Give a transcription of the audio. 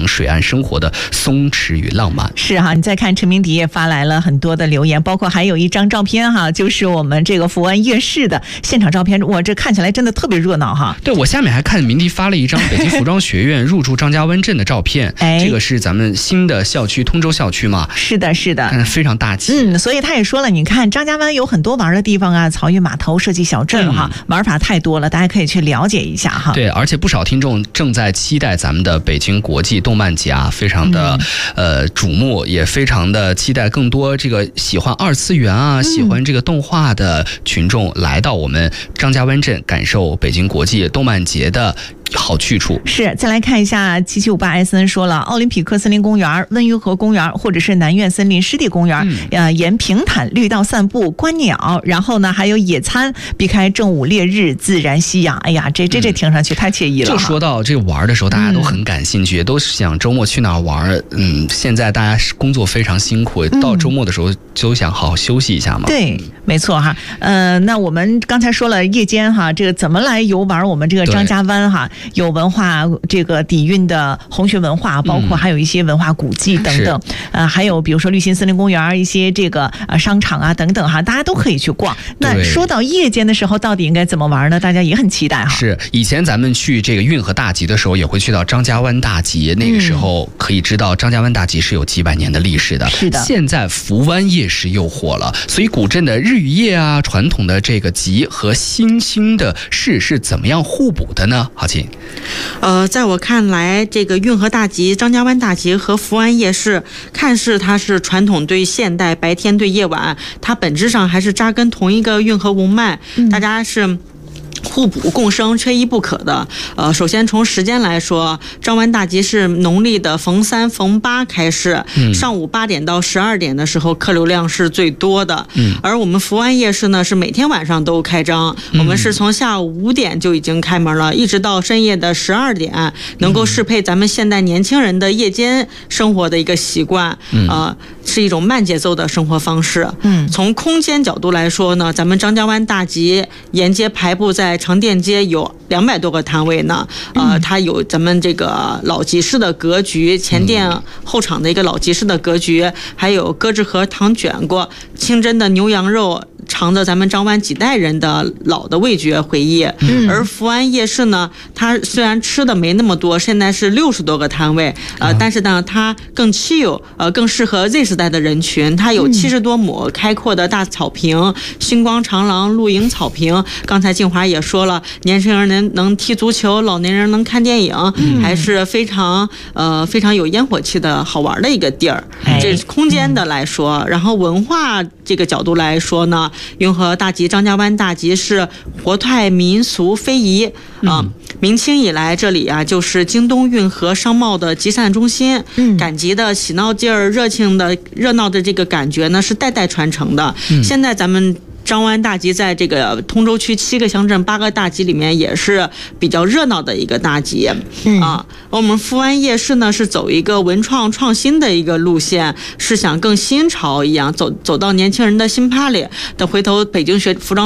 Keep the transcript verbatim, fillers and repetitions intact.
尝水岸生活的松弛与浪漫。 是哈，你再看陈明迪也发来了很多的留言，包括还有一张照片哈，就是我们这个福安夜市的现场照片，哇，这看起来真的特别热闹哈。 对，我下面还看明迪发了一张北京服装学院入驻张家湾镇的照片，哎，这个是咱们新的校区通州校区嘛？ 是的，是的， 嗯，非常大气。 嗯，所以他也说了，你看张家湾有很多玩的地方啊，草原码头、设计小镇哈、嗯，玩法太多了，大家可以去了解一下哈。 对，而且不少听众正在期待咱们的北京国际动漫节啊，非常的、嗯、呃瞩目，也非常的期待更多这个喜欢二次元啊、嗯、喜欢这个动画的群众来到我们张家湾镇，感受北京国际动漫节的好去处。 是，再来看一下七七五八 S N 说了，奥林匹克森林公园、温榆河公园或者是南苑森林湿地公园、嗯、呃，沿平坦绿道散步、观鸟，然后呢还有野餐，避开正午烈日，自然夕阳。哎呀，这这这听上去太惬意了。 就说到这个玩的时候，大家都很感兴趣，嗯、都想周末去哪儿玩。嗯，现在大家工作非常辛苦，嗯、到周末的时候就想好好休息一下嘛。 对，没错哈。呃，那我们刚才说了夜间哈，这个怎么来游玩我们这个张家湾哈？有文化这个底蕴的红学文化，包括还有一些文化古迹等等，嗯、呃，还有比如说绿心森林公园一些这个呃商场啊等等哈，大家都可以去逛。那说到夜间的时候，到底应该怎么玩呢？大家也很期待哈。 是，以前咱们去这个运河大集的时候，也会去到张家湾大集，那个时候可以知道张家湾大集是有几百年的历史的。 是的。 现在福湾夜市又火了，所以古镇的日与夜啊，传统的这个集和新兴的市是怎么样互补的呢？郝琴。 呃，在我看来，这个运河大集、张家湾大集和福安夜市，看似它是传统对现代、白天对夜晚，它本质上还是扎根同一个运河文脉，嗯、大家是互补共生，缺一不可的。呃，首先从时间来说，张湾大集是农历的逢三、逢八开市，嗯、上午八点到十二点的时候客流量是最多的。嗯，而我们福安夜市呢是每天晚上都开张，嗯、我们是从下午五点就已经开门了，一直到深夜的十二点，能够适配咱们现代年轻人的夜间生活的一个习惯。嗯，呃，是一种慢节奏的生活方式。嗯，从空间角度来说呢，咱们张家湾大集沿街排布在长店街有两百多个摊位呢，呃，它有咱们这个老集市的格局，前店后场的一个老集市的格局，还有鸽子盒糖卷过、清真的牛羊肉，尝着咱们张湾几代人的老的味觉回忆。嗯、而福安夜市呢，它虽然吃的没那么多，现在是六十多个摊位，呃，但是呢，它更稀有，呃，更适合 Z 时代的人群。它有七十多亩开阔的大草坪，星光长廊、露营草坪。刚才静华也说了，年轻人能能踢足球，老年人能看电影，嗯、还是非常呃非常有烟火气的好玩的一个地儿。哎、这空间的来说，嗯、然后文化这个角度来说呢，运河大集、张家湾大集是活态民俗非遗啊、呃。明清以来，这里啊就是京东运河商贸的集散中心，嗯，赶集的喜闹劲儿、热情的热闹的这个感觉呢是代代传承的。嗯、现在咱们张湾大集在这个通州区七个乡镇八个大集里面也是比较热闹的一个大集、嗯、啊。我们福安夜市呢是走一个文创创新的一个路线，是想更新潮一样走走到年轻人的心趴里。等回头北京学服装